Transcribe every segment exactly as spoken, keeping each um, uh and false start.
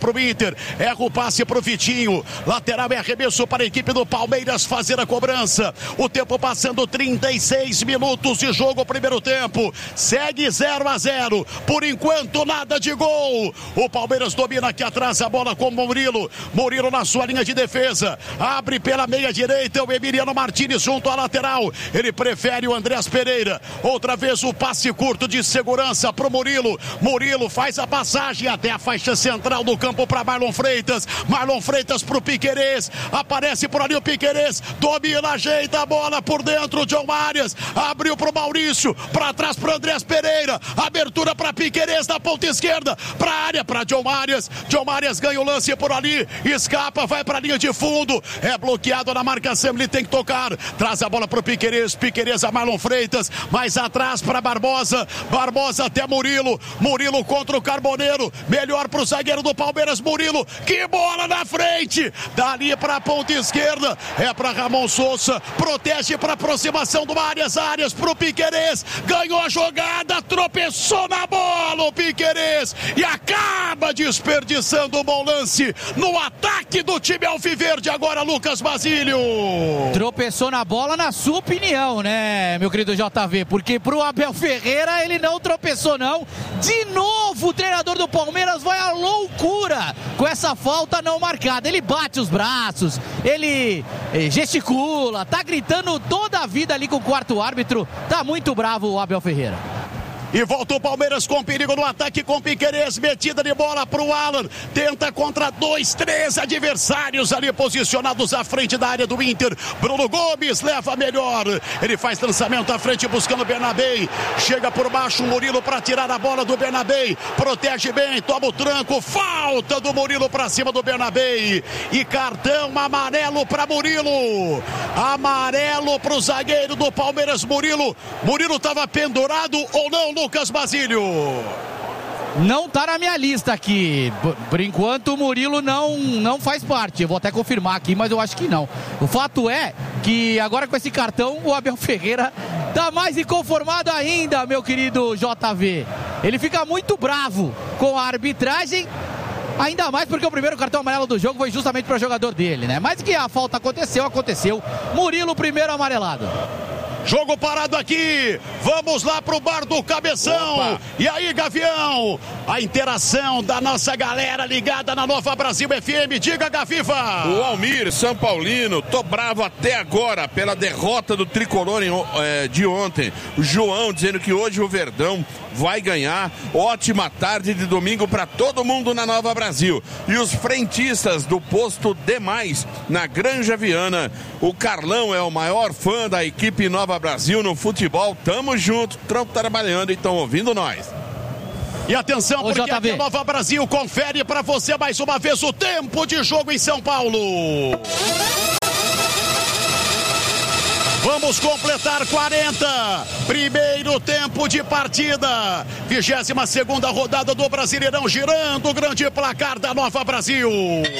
pro Inter. Erra o passe pro Vitinho. Lateral é arremesso para a equipe do Palmeiras fazer a cobrança. O tempo passando, trinta e seis minutos de jogo, primeiro tempo. Segue zero a zero. Por enquanto, nada de gol. O Palmeiras domina aqui atrás a bola com o Murilo. Murilo na sua linha de defesa. Abre pela meia direita o Emiliano Martínez junto à lateral. Ele prefere o Andrés Pereira. Outra vez o passe curto de segurança pro Murilo. Murilo faz a passagem até a faixa central do campo para Marlon Freitas. Marlon Freitas pro Piquerez. Aparece por ali o Piquerez. Domina, ajeita a bola por dentro. John Arias abriu pro Maurício. Para trás pro Andrés Pereira. Abertura para Piquerez na ponta esquerda. Para a área, para John Arias. John Arias ganha o lance por ali. Escapa, vai para a linha de fundo. É bloqueado na marcação. Ele tem que tocar. Traz a bola pro Piquerez. Piquerez a Marlon Freitas. Mais atrás para Barbosa. Barbosa até Murilo. Murilo contra o Carboneiro. Melhor pro zagueiro do Palmeiras, Murilo. Que bola na frente. Dali para a ponta esquerda. É para Ramon Sousa. Protege para aproximação do Arias. Arias pro Piquerez. Ganhou a jogada. Tropeçou na bola o Piquerez. E acaba desperdiçando um bom lance no ataque do time alviverde. Agora Lucas Basílio. Tropeçou na bola, na sua opinião, né, meu querido J V? Porque pro Abel Ferreira ele não tropeçou, não. De novo o treinador do Palmeiras vai à loucura com essa falta não marcada. Ele bate os braços, ele gesticula, tá gritando toda a vida ali com o quarto árbitro. Tá muito bravo o Abel Ferreira. E volta o Palmeiras com perigo no ataque com Piquerez, metida de bola pro Alan, tenta contra dois, três adversários ali posicionados à frente da área do Inter. Bruno Gomes leva melhor, ele faz lançamento à frente buscando o Bernabé, chega por baixo o Murilo para tirar a bola do Bernabé, protege bem, toma o tranco, falta do Murilo para cima do Bernabé e cartão amarelo para Murilo, amarelo pro zagueiro do Palmeiras, Murilo. Murilo estava pendurado ou não, Lucas Basílio? Não tá na minha lista aqui. Por enquanto o Murilo não, não faz parte. Eu vou até confirmar aqui, mas eu acho que não. O fato é que agora com esse cartão o Abel Ferreira tá mais inconformado ainda, meu querido J V. Ele fica muito bravo com a arbitragem. Ainda mais porque o primeiro cartão amarelo do jogo foi justamente para o jogador dele, né? Mas que a falta aconteceu, aconteceu. Murilo, primeiro amarelado. Jogo parado aqui, vamos lá pro bar do Cabeção. Opa. E aí, Gavião, a interação da nossa galera ligada na Nova Brasil F M, diga, Gaviva. O Almir, São Paulino, tô bravo até agora pela derrota do Tricolor em, é, de ontem. O João dizendo que hoje o Verdão vai ganhar. Ótima tarde de domingo para todo mundo na Nova Brasil. E os frentistas do posto Demais, na Granja Viana. O Carlão é o maior fã da equipe Nova Brasil no futebol. Tamo junto, estão trabalhando e estão ouvindo nós. E atenção, Ô, porque aqui a Nova Brasil confere para você mais uma vez o tempo de jogo em São Paulo. Vamos completar quarenta. Primeiro tempo de partida. vigésima segunda rodada do Brasileirão, girando o grande placar da Nova Brasil.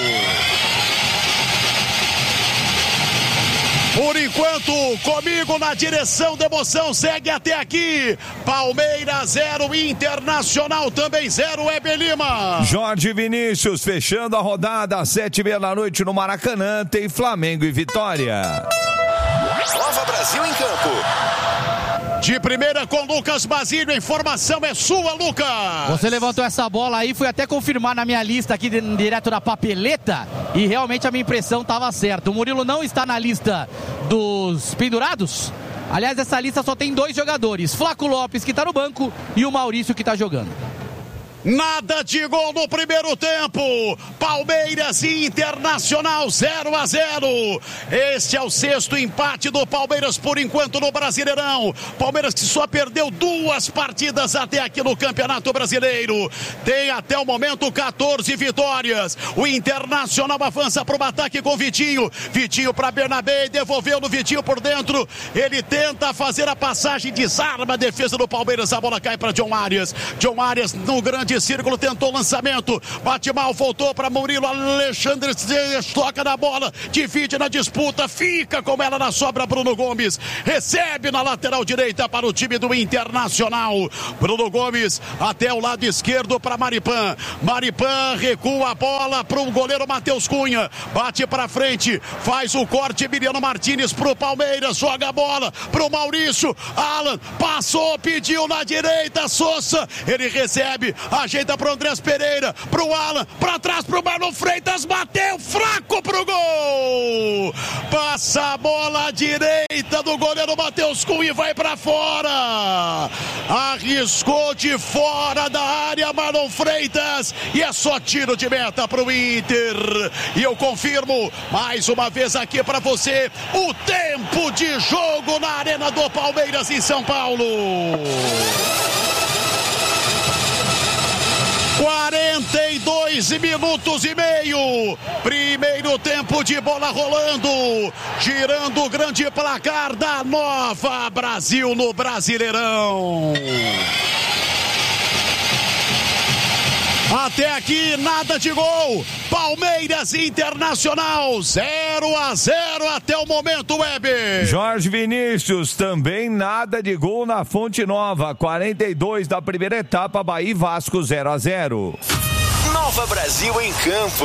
Por enquanto, comigo na direção da emoção, segue até aqui. Palmeiras zero, Internacional também zero, Heber Lima. Jorge Vinícius fechando a rodada às sete e meia da noite no Maracanã, tem Flamengo e Vitória. Nova Brasil em campo. De primeira com Lucas Basílio, a informação é sua, Lucas. Você levantou essa bola aí, fui até confirmar na minha lista aqui, direto da papeleta, e realmente a minha impressão estava certa. O Murilo não está na lista dos pendurados. Aliás, essa lista só tem dois jogadores, Flaco Lopes, que está no banco, e o Maurício, que está jogando. Nada de gol no primeiro tempo. Palmeiras e Internacional zero a zero. Este é o sexto empate do Palmeiras por enquanto no Brasileirão. Palmeiras que só perdeu duas partidas até aqui no Campeonato Brasileiro. Tem até o momento quatorze vitórias. O Internacional avança para o ataque com Vitinho. Vitinho para Bernabé, devolveu no Vitinho por dentro. Ele tenta fazer a passagem, desarma a defesa do Palmeiras. A bola cai para John Arias. John Arias no grande grande círculo, tentou o lançamento, bate mal, voltou para Murilo, Alexandre toca na bola, divide na disputa, fica com ela na sobra, Bruno Gomes, recebe na lateral direita para o time do Internacional, Bruno Gomes até o lado esquerdo para Maripan, Maripan recua a bola para o goleiro Matheus Cunha, bate para frente, faz o corte, Emiliano Martínez para o Palmeiras, joga a bola para o Maurício, Alan passou, pediu na direita, Sousa, ele recebe, ajeita para o Andrés Pereira, para o Alan, para trás para o Marlon Freitas, bateu fraco para o gol, passa a bola à direita do goleiro Matheus Cunha e vai para fora, arriscou de fora da área Marlon Freitas e é só tiro de meta para o Inter. E eu confirmo mais uma vez aqui para você o tempo de jogo na Arena do Palmeiras em São Paulo. quarenta e dois minutos e meio, primeiro tempo de bola rolando, girando o grande placar da Nova Brasil no Brasileirão. Até aqui nada de gol, Palmeiras Internacional zero a zero até o momento, Weber. Jorge Vinícius, também nada de gol na Fonte Nova, quarenta e dois da primeira etapa, Bahia e Vasco zero a zero. Nova Brasil em campo.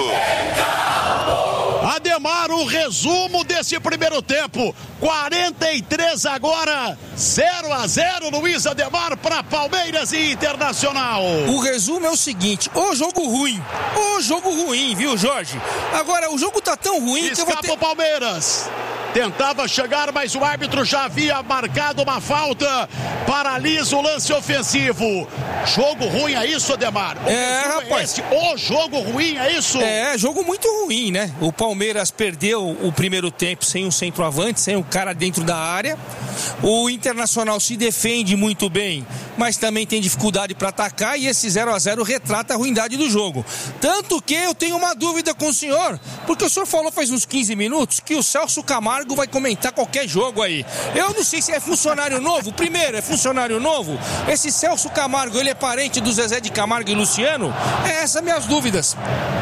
Ademar, o resumo desse primeiro tempo, quarenta e três agora, zero a zero, Luiz Ademar, para Palmeiras e Internacional. O resumo é o seguinte, o jogo ruim, o jogo ruim, viu, Jorge? Agora, o jogo tá tão ruim Escapa que eu vou ter... o Palmeiras. Tentava chegar, mas o árbitro já havia marcado uma falta, paralisa o lance ofensivo. Jogo ruim, é isso, Ademar? O é, rapaz. É o jogo ruim, é isso? É, jogo muito ruim, né? O Palmeiras perdeu o primeiro tempo sem um centroavante, sem um cara dentro da área. O Internacional se defende muito bem, mas também tem dificuldade para atacar, e esse zero a zero retrata a ruindade do jogo. Tanto que eu tenho uma dúvida com o senhor, porque o senhor falou faz uns quinze minutos que o Celso Camargo vai comentar qualquer jogo aí. Eu não sei se é funcionário novo. Primeiro, é funcionário novo? Esse Celso Camargo, ele é parente do Zezé de Camargo e Luciano? É essas minhas dúvidas.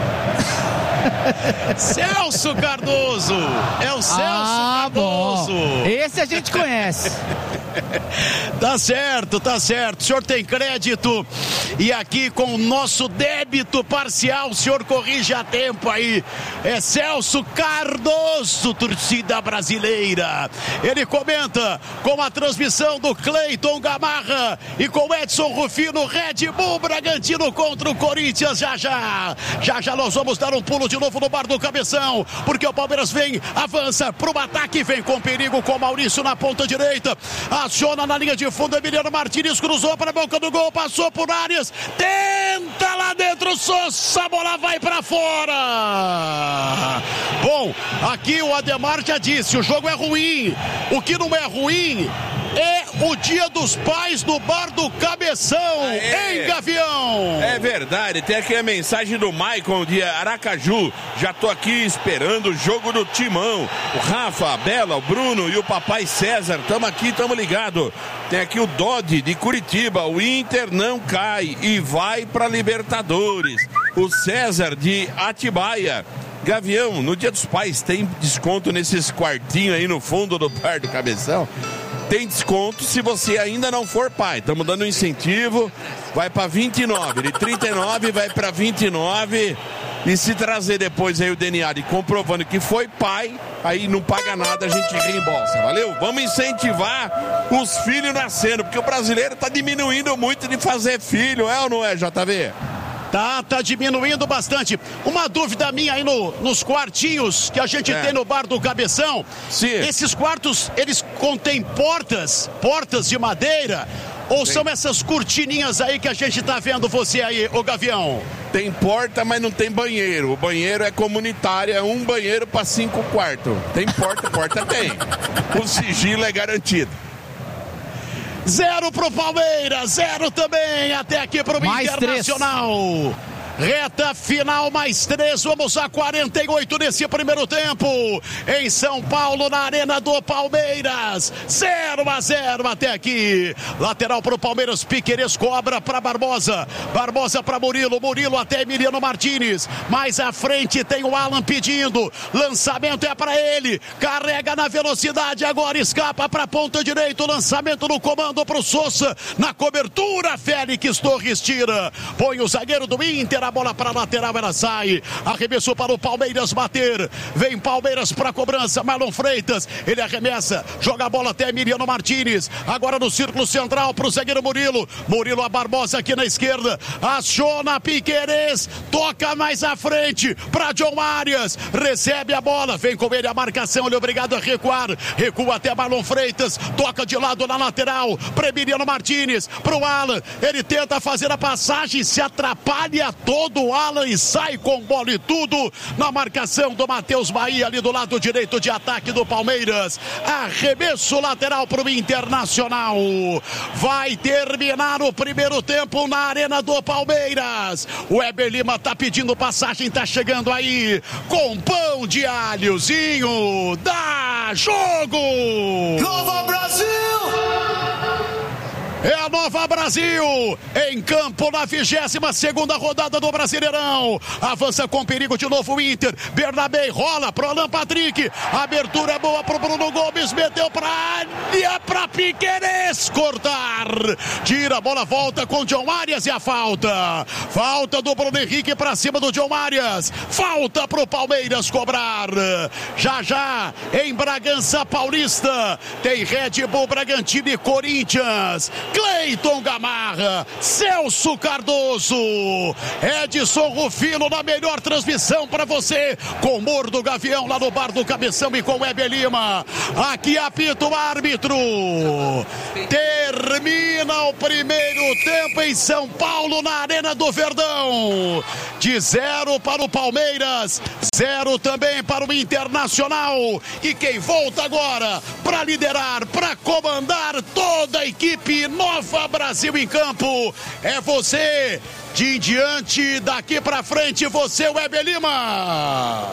Celso Cardoso, é o Celso ah, Cardoso. Bom. Esse a gente conhece. Tá certo, tá certo. O senhor tem crédito e aqui com o nosso débito parcial, o senhor corrige a tempo aí. É Celso Cardoso, torcida brasileira. Ele comenta com a transmissão do Cleiton Gamarra e com Edson Rufino, Red Bull Bragantino contra o Corinthians. Já já, já já nós vamos dar um pulo de novo no bar do Cabeção, porque o Palmeiras vem, avança pro ataque, vem com perigo com Maurício na ponta direita, aciona na linha de fundo, Emiliano Martínez cruzou para a boca do gol, passou por Arias, tenta lá dentro, Sousa, a bola vai para fora. Bom, aqui o Ademar já disse, o jogo é ruim, o que não é ruim é o Dia dos Pais no bar do Cabeção, Aê. Em Gavião. É verdade, tem aqui a mensagem do Maicon de Aracaju. Já tô aqui esperando o jogo do Timão. O Rafa, a Bela, o Bruno e o papai César, tamo aqui, tamo ligado. Tem aqui o Dodi de Curitiba, o Inter não cai e vai pra Libertadores. O César de Atibaia. Gavião, no Dia dos Pais tem desconto nesses quartinhos aí no fundo do bar do Cabeção? Tem desconto se você ainda não for pai. Estamos dando um incentivo. Vai para vinte e nove. De trinta e nove vai para vinte e nove. E se trazer depois aí o D N A de comprovando que foi pai, aí não paga nada, a gente reembolsa. Valeu? Vamos incentivar os filhos nascendo, porque o brasileiro está diminuindo muito de fazer filho, é ou não é, J V? Tá, tá diminuindo bastante. Uma dúvida minha aí no, nos quartinhos que a gente é. tem no bar do Cabeção. Sim. Esses quartos, eles contêm portas, portas de madeira, ou Sim. são essas cortininhas aí que a gente tá vendo você aí, ô Gavião? Tem porta, mas não tem banheiro. O banheiro é comunitário, é um banheiro para cinco quartos. Tem porta, porta tem. O sigilo é garantido. Zero pro Palmeiras, zero também até aqui pro Mais Internacional. Reta final, mais três, vamos a quarenta e oito nesse primeiro tempo. Em São Paulo, na Arena do Palmeiras. zero a zero até aqui. Lateral para o Palmeiras, Piquerez cobra para Barbosa. Barbosa para Murilo, Murilo até Emiliano Martínez. Mais à frente tem o Alan pedindo. Lançamento é para ele. Carrega na velocidade, agora escapa para a ponta direita. Lançamento no comando para o Sousa. Na cobertura, Félix Torres tira. Põe o zagueiro do Inter. A bola para a lateral, ela sai. Arremessou para o Palmeiras bater. Vem Palmeiras para a cobrança. Marlon Freitas, ele arremessa. Joga a bola até Emiliano Martínez. Agora no círculo central para o zagueiro Murilo. Murilo a Barbosa aqui na esquerda. Aciona Piquerez. Toca mais à frente para John Arias. Recebe a bola. Vem com ele a marcação. Ele é obrigado a recuar. Recua até Marlon Freitas. Toca de lado na lateral para Emiliano Martínez. Para o Alan. Ele tenta fazer a passagem. Se atrapalha todo o Alan e sai com bola e tudo na marcação do Matheus Bahia ali do lado direito de ataque do Palmeiras. Arremesso lateral para o Internacional. Vai terminar o primeiro tempo na Arena do Palmeiras. O Weber Lima tá pedindo passagem, tá chegando aí com pão de alhozinho. Dá jogo! Nova Brasil! É a Nova Brasil, em campo na vigésima segunda rodada do Brasileirão. Avança com perigo de novo o Inter. Bernabé rola pro Alan Patrick. Abertura boa pro Bruno Gomes. Meteu pra área, pra Piquerez cortar. Tira a bola, volta com John Arias e a falta. Falta do Bruno Henrique pra cima do John Arias. Falta pro Palmeiras cobrar. Já já, em Bragança Paulista, tem Red Bull Bragantino e Corinthians. Cleiton Gamarra, Celso Cardoso, Edson Rufino na melhor transmissão para você, com Mor do Gavião lá no Bar do Cabeção e com Weber Lima. Aqui apita o árbitro. Termina o primeiro tempo em São Paulo, na Arena do Verdão. De zero para o Palmeiras, zero também para o Internacional. E quem volta agora para liderar, para comandar toda a equipe Nova Brasil em campo é você. De em diante, daqui pra frente, você, Weber Lima.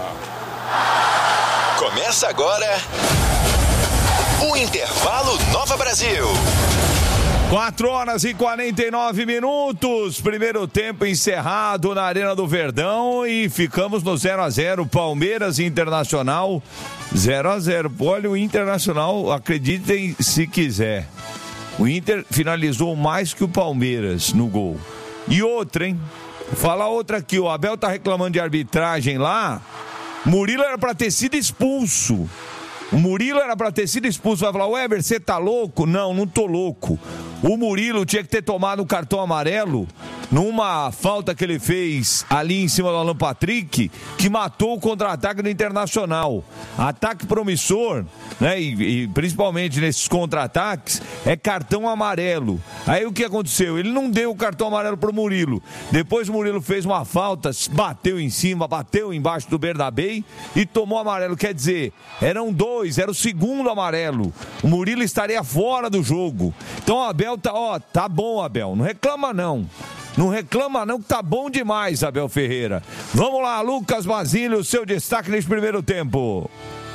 Começa agora o Intervalo Nova Brasil. quatro horas e quarenta e nove minutos. Primeiro tempo encerrado na Arena do Verdão e ficamos no zero a zero. Palmeiras e Internacional zero a zero. Olha, o Internacional, acreditem se quiser, o Inter finalizou mais que o Palmeiras no gol. E outra, hein? Fala outra aqui, o Abel tá reclamando de arbitragem lá. Murilo era pra ter sido expulso. O Murilo era pra ter sido expulso. Vai falar, Weber, você tá louco? Não, não tô louco. O Murilo tinha que ter tomado um cartão amarelo numa falta que ele fez ali em cima do Alan Patrick, que matou o contra-ataque do Internacional. Ataque promissor, né? E, e principalmente nesses contra-ataques, é cartão amarelo. Aí o que aconteceu? Ele não deu o cartão amarelo pro Murilo. Depois o Murilo fez uma falta, bateu em cima, bateu embaixo do Bernabé e tomou amarelo. Quer dizer, eram dois, era o segundo amarelo. O Murilo estaria fora do jogo. Então o Abel tá, ó, tá bom, Abel, não reclama não. Não reclama não, que tá bom demais, Abel Ferreira. Vamos lá, Lucas Basílio, seu destaque nesse primeiro tempo.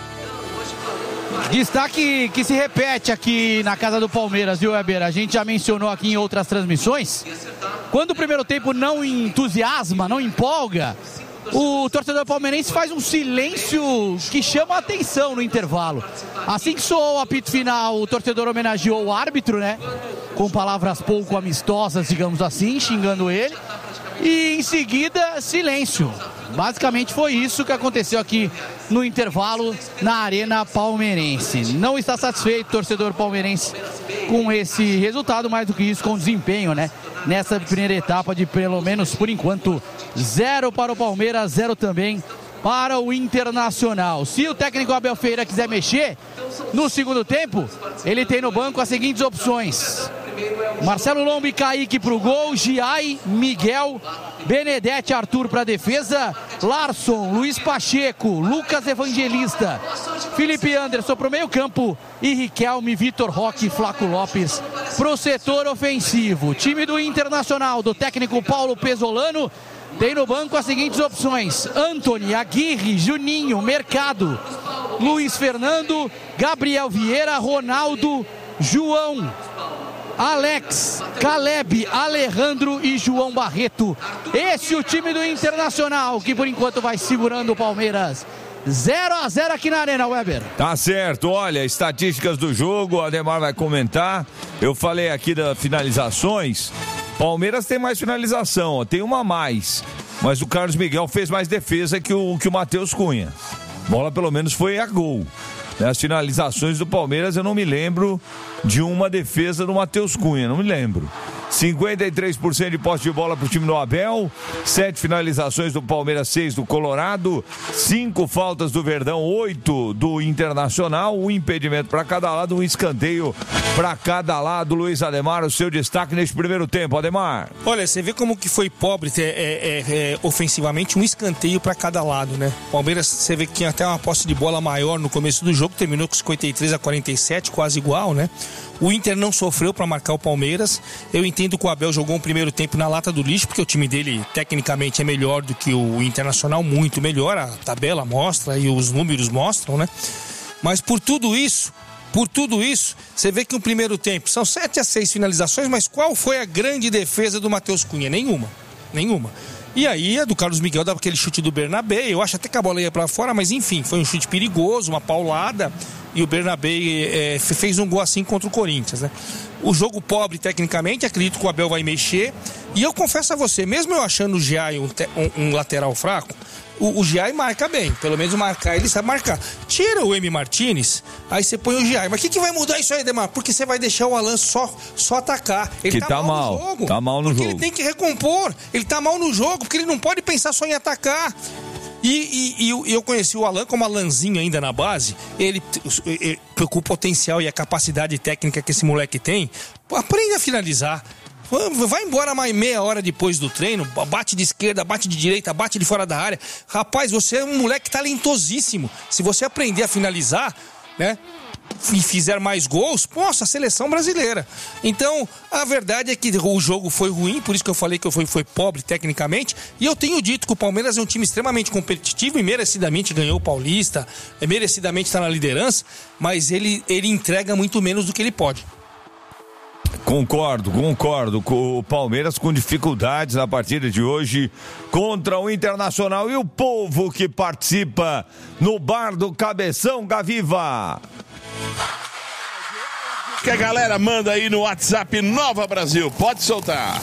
Destaque que se repete aqui na casa do Palmeiras, viu, Weber? A gente já mencionou aqui em outras transmissões. Quando o primeiro tempo não entusiasma, não empolga, o torcedor palmeirense faz um silêncio que chama a atenção no intervalo. Assim que soou o apito final, o torcedor homenageou o árbitro, né? Com palavras pouco amistosas, digamos assim, xingando ele. E em seguida, silêncio. Basicamente foi isso que aconteceu aqui no intervalo na Arena Palmeirense. Não está satisfeito o torcedor palmeirense com esse resultado, mais do que isso, com o desempenho, né? Nessa primeira etapa de, pelo menos por enquanto, zero para o Palmeiras, zero também para o Internacional. Se o técnico Abel Ferreira quiser mexer no segundo tempo, ele tem no banco as seguintes opções: Marcelo Lomba e Kaique para o gol, Giai, Miguel, Benedetti, Arthur para a defesa, Larson, Luiz Pacheco, Lucas Evangelista, Felipe Anderson para o meio campo e Riquelme, Vitor Roque e Flaco Lopes para o setor ofensivo. Time do Internacional, do técnico Paulo Pesolano, tem no banco as seguintes opções: Antony, Aguirre, Juninho, Mercado, Luiz Fernando, Gabriel Vieira, Ronaldo, João, Alex, Caleb, Alejandro e João Barreto. Esse é o time do Internacional, que por enquanto vai segurando o Palmeiras. zero a zero aqui na Arena, Weber. Tá certo, olha, estatísticas do jogo, o Ademar vai comentar. Eu falei aqui das finalizações. Palmeiras tem mais finalização, ó, tem uma a mais. Mas o Carlos Miguel fez mais defesa que o, que o Matheus Cunha. Bola pelo menos foi a gol. As finalizações do Palmeiras eu não me lembro de uma defesa do Matheus Cunha, não me lembro. cinquenta e três por cento de posse de bola para o time do Abel, sete finalizações do Palmeiras, seis do Colorado, cinco faltas do Verdão, oito do Internacional, um impedimento para cada lado, um escanteio para cada lado. Luiz Ademar, o seu destaque neste primeiro tempo, Ademar. Olha, você vê como que foi pobre é, é, é, ofensivamente, um escanteio para cada lado, né? Palmeiras, você vê que tinha até uma posse de bola maior no começo do jogo, terminou com cinquenta e três a quarenta e sete, quase igual, né? O Inter não sofreu para marcar o Palmeiras. Eu entendo que o Abel jogou um primeiro tempo na lata do lixo, porque o time dele tecnicamente é melhor do que o Internacional, muito melhor, a tabela mostra e os números mostram, né? Mas por tudo isso, por tudo isso, você vê que no primeiro tempo são sete a seis finalizações, mas qual foi a grande defesa do Matheus Cunha? Nenhuma, nenhuma. E aí a do Carlos Miguel dava aquele chute do Bernabé, eu acho até que a bola ia pra fora, mas enfim, foi um chute perigoso, uma paulada, e o Bernabé é, fez um gol assim contra o Corinthians, né? O jogo pobre tecnicamente, acredito que o Abel vai mexer, e eu confesso a você, mesmo eu achando o Giai um, um, um lateral fraco, o, o Giai marca bem, pelo menos marcar, ele sabe marcar. Tira o Emi Martínez, aí você põe o Giai, mas o que, que vai mudar isso aí, Demar? Porque você vai deixar o Alan só, só atacar. Ele que tá, tá mal, mal no jogo, tá mal no porque jogo. Ele tem que recompor, ele tá mal no jogo, porque ele não pode pensar só em atacar. E, e, e eu conheci o Alan como Alanzinho ainda na base, ele, ele, com o potencial e a capacidade técnica que esse moleque tem, aprende a finalizar. Vai embora mais meia hora depois do treino, bate de esquerda, bate de direita, bate de fora da área. Rapaz, você é um moleque talentosíssimo. Se você aprender a finalizar, né, e fizer mais gols, nossa, a seleção brasileira. Então, a verdade é que o jogo foi ruim, por isso que eu falei que foi, foi pobre tecnicamente, e eu tenho dito que o Palmeiras é um time extremamente competitivo e merecidamente ganhou o Paulista, é, merecidamente está na liderança, mas ele, ele entrega muito menos do que ele pode. Concordo, concordo. O Palmeiras com dificuldades na partida de hoje contra o Internacional. E o povo que participa no Bar do Cabeção, Gaviva. Que a galera manda aí no WhatsApp Nova Brasil. Pode soltar.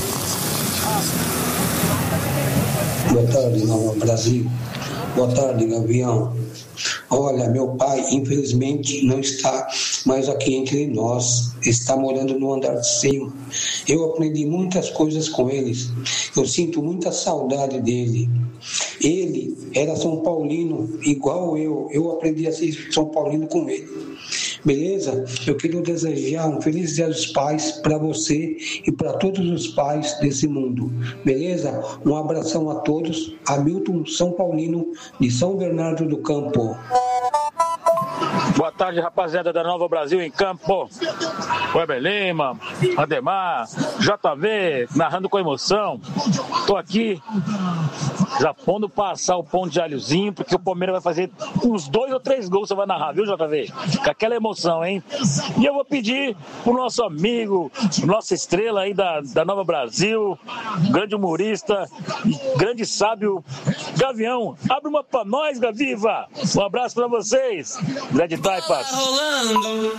Boa tarde, Nova Brasil. Boa tarde, Gavião. Olha, meu pai, infelizmente, não está mais aqui entre nós. Está morando no andar de cima. Eu aprendi muitas coisas com eles. Eu sinto muita saudade dele. Ele era São Paulino, igual eu. Eu aprendi a ser São Paulino com ele. Beleza? Eu quero desejar um feliz Dia dos Pais para você e para todos os pais desse mundo. Beleza? Um abração a todos. Hamilton São Paulino, de São Bernardo do Campo. Boa tarde, rapaziada da Nova Brasil em campo. Weber Lima, Ademar, J V, narrando com emoção. Tô aqui já pondo passar o pão de alhozinho, porque o Palmeiras vai fazer uns dois ou três gols, você vai narrar, viu, J V? Com aquela emoção, hein? E eu vou pedir pro nosso amigo, nossa estrela aí da, da Nova Brasil, grande humorista, grande sábio, Gavião, abre uma pra nós, Gaviva! Um abraço pra vocês, grande Taipas. Rolando.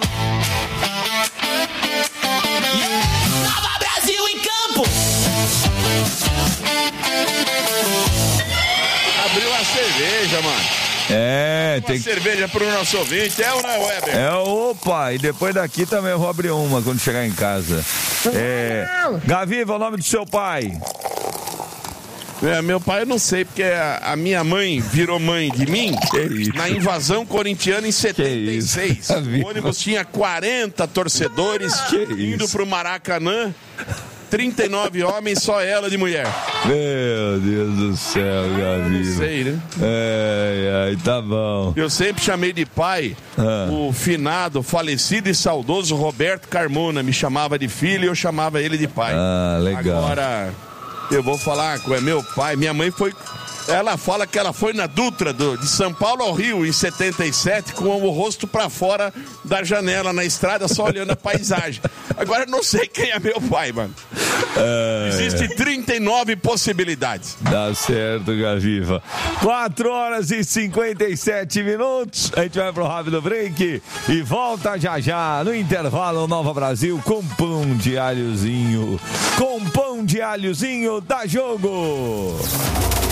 Nova Brasil em campo. Abriu uma cerveja, mano. É, uma tem cerveja pro nosso ouvinte, é ou não é, Weber? É, opa, e depois daqui também eu vou abrir uma quando chegar em casa. É, Gaviva, o nome do seu pai? É, meu pai eu não sei, porque a, a minha mãe virou mãe de mim na invasão corintiana em setenta e seis. O ônibus tinha quarenta torcedores indo pro Maracanã, trinta e nove homens, só ela de mulher. Meu Deus do céu, Gaviva. Não sei, né? É, é, tá bom. Eu sempre chamei de pai ah. o finado, falecido e saudoso Roberto Carmona. Me chamava de filho e eu chamava ele de pai. Ah, legal. Agora... Eu vou falar com é meu pai. Minha mãe foi... Ela fala que ela foi na Dutra do, de São Paulo ao Rio em setenta e sete com o rosto pra fora da janela na estrada, só olhando a paisagem. Agora eu não sei quem é meu pai, mano. É... Existem trinta e nove possibilidades. Dá certo, Gaviva. quatro horas e cinquenta e sete minutos. A gente vai pro rápido break e volta já já no intervalo Nova Brasil com pão de alhozinho. Com pão de alhozinho, dá jogo.